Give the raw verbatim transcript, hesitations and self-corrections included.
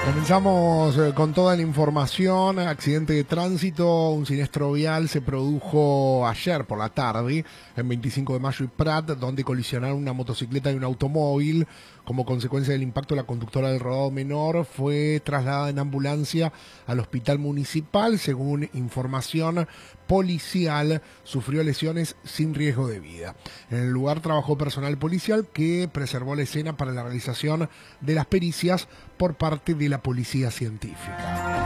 Comenzamos eh, con toda la información. Accidente de tránsito, un siniestro vial se produjo ayer por la tarde en veinticinco de mayo y Prat, donde colisionaron una motocicleta y un automóvil. Como consecuencia del impacto, la conductora del rodado menor fue trasladada en ambulancia al hospital municipal. Según información policial, sufrió lesiones sin riesgo de vida. En el lugar trabajó personal policial que preservó la escena para la realización de las pericias por parte de la policía científica.